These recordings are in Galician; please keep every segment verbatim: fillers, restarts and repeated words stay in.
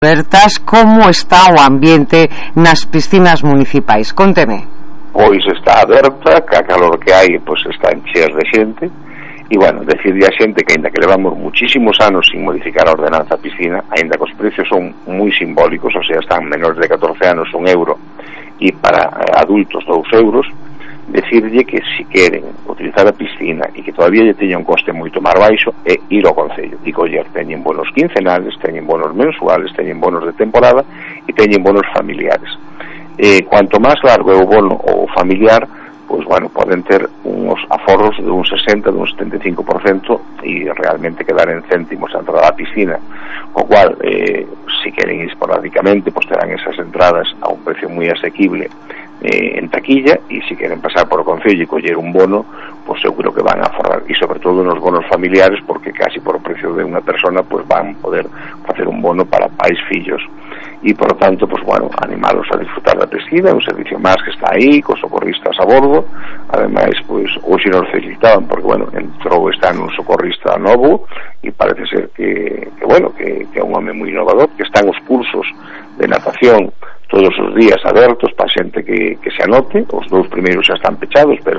abertas, como está o ambiente nas piscinas municipais? Conteme. Pois está aberta, que a calor que hai, pois está en cheas de xente, e, bueno, decirle a xente que, ainda que levamos muchísimos anos sin modificar a ordenanza piscina, ainda que os precios son moi simbólicos, o sea, están menores de catorce anos un euro, e para adultos dous euros, decirlle que si queren utilizar a piscina e que todavía lle teña un coste moito máis baixo é ir ao Concello e coller. Teñen bonos quincenales, teñen bonos mensuales, teñen bonos de temporada e teñen bonos familiares. Eh, cuanto máis largo é o bono ou familiar, pois, bueno, poden ter uns aforros de un sesenta, de un setenta e cinco por cento e realmente quedar en céntimos a entrada á piscina, co cual, eh, si queren ir esporádicamente, pois terán esas entradas a un precio moi asequible eh, en taquilla, e se queren pasar por o Concello e coller un bono, pois seguro que van a aforrar, e sobre todo nos bonos familiares, porque casi por o precio de unha persona pois van poder facer un bono para pais, fillos, e por lo tanto, pois bueno, animalos a disfrutar da piscina, un servicio máis que está aí, cos socorristas a bordo. Ademais, pois hoxe nos felicitaban porque, bueno, entrou este ano un socorrista novo e parece ser que, que bueno, que, que é un home moi innovador, que están os cursos de natación todos os días abertos para xente que, que se anote. Os dous primeiros xa están pechados, pero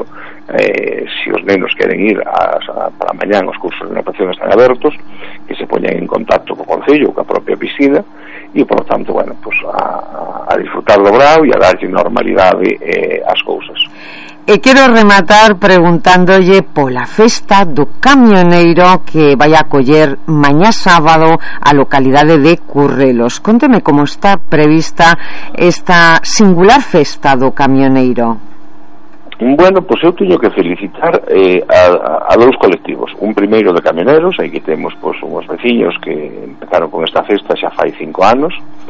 eh, se os nenos queren ir a, a, para mañán, os cursos de natación están abertos, que se poñan en contacto co Concello ou ca propia piscina, e por lo tanto, bueno, pues a, a disfrutar do brao e a darlle normalidade eh, ás cousas. E quero rematar preguntándolle pola festa do camioneiro que vai a acoller mañá sábado a localidade de Currelos. Conteme como está prevista esta singular festa do camioneiro. Bueno, pois eu teño que felicitar eh, a, a, a dous colectivos. Un primeiro de camioneros, aí que temos pois, uns veciños que empezaron con esta festa xa fai cinco anos,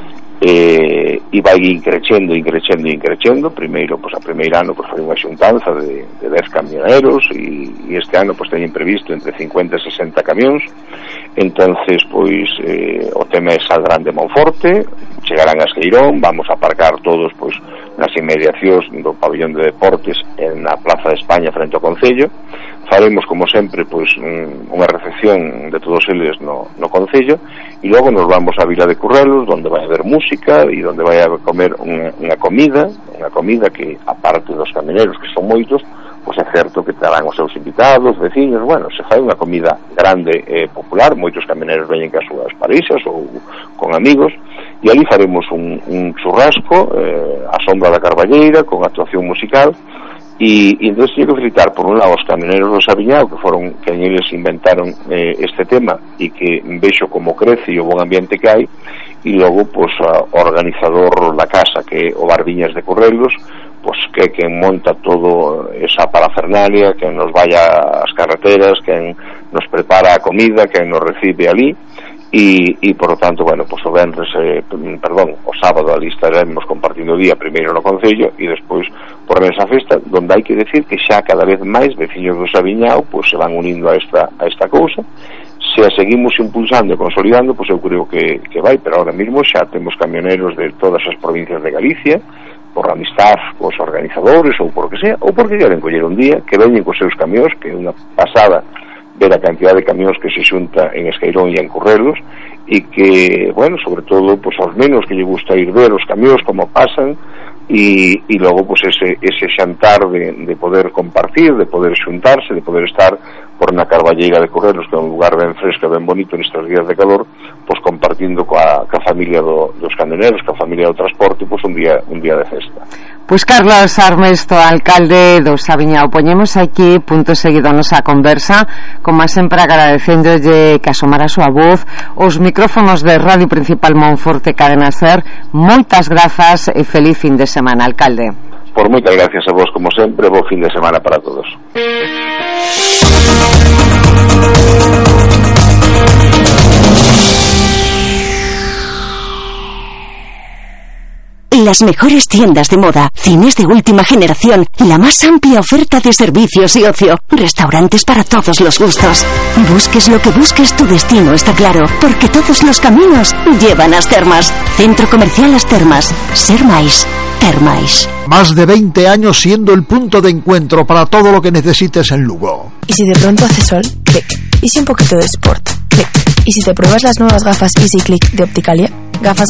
eh, e vai increcendo, increcendo, increcendo. Primeiro, pois a primeiro ano pois, foi unha xuntanza de, de dez camioneros, e, e este ano pois teñen previsto entre cincuenta e sesenta camións. Entonces, pois eh, o tema é saldrán de Monforte, chegarán a Esqueirón, vamos a aparcar todos pois nas inmediacións do pabellón de deportes en na Plaza de España frente ao Concello. Faremos, como sempre, pois unha recepción de todos eles no, no Concello, e logo nos vamos a Vila de Currelos, onde vai haber música e onde vai a comer unha, unha comida, unha comida que, aparte dos camineros, que son moitos, pois é certo que terán os seus invitados, veciños. Bueno, se fai unha comida grande e eh, popular, moitos camineros veñen cas súas pareixas ou con amigos, e ali faremos un, un churrasco eh, a sombra da Carballeira, con actuación musical. E, e entón teño que felicitar por un lado os camioneros do Sabiñao, que foron que eles inventaron eh, este tema e que vexo como crece e o bon ambiente que hai, e logo pois o organizador da casa, que é o Barbiñas de Currelos, pois que quen monta todo esa parafernalia, quen nos vaya ás carreteras, quen nos prepara a comida, quen nos recibe ali. E, e por lo tanto, bueno, pues o venres, eh, perdón, o sábado ali estaremos compartindo o día primeiro no Concello e despois por esa festa, donde hai que decir que xa cada vez máis veciños do Sabiñao pues se van unindo a esta a esta cousa. Se a seguimos impulsando e consolidando, pues eu creo que, que vai, pero ahora mismo xa temos camioneros de todas as provincias de Galicia, por amistad cos organizadores ou por que sea, ou porque queren coller un día, que veñen cos seus camións, que é unha pasada ver a cantidad de camións que se xunta en Esqueirón e en Currelos, e que, bueno, sobre todo, pues aos menos que lle gusta ir ver os camións como pasan, e, e logo pues ese, ese xantar de, de poder compartir, de poder xuntarse, de poder estar por na Carballeira de Currelos, que é un lugar ben fresco, ben bonito nestes días de calor, pues compartindo coa, coa familia do, dos camioneros, coa familia do transporte, pues un día un día de festa. Pois Carlos Armesto, alcalde do Sabiñao, poñemos aquí punto seguido a nosa conversa, como sempre agradecéndolle que asomara a súa voz os micrófonos de Radio Principal Monforte Cadena Ser. Moitas grazas e feliz fin de semana, alcalde. Por moitas gracias a vos, como sempre, bo fin de semana para todos. Las mejores tiendas de moda, cines de última generación, la más amplia oferta de servicios y ocio, restaurantes para todos los gustos. Busques lo que busques, tu destino está claro, porque todos los caminos llevan a As Termas. Centro Comercial As Termas. Ser máis, ter máis. Más de veinte años siendo el punto de encuentro para todo lo que necesites en Lugo. ¿Y si de pronto hace sol? ¿Qué? ¿Y si un poquito de sport? Click. ¿Y si te pruebas las nuevas gafas Easy Click de Opticalia? Gafas